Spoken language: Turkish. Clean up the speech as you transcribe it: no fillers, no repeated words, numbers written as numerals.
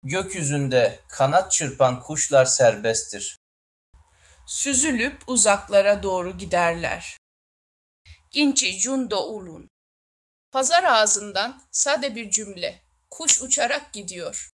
Gökyüzünde kanat çırpan kuşlar serbesttir. Süzülüp uzaklara doğru giderler. Ginci Cundo Ulun. Pazar ağzından sade bir cümle. Kuş uçarak gidiyor.